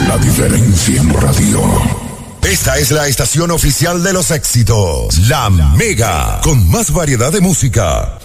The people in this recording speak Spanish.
La diferencia en radio. Esta es la estación oficial de los éxitos, La Mega, con más variedad de música,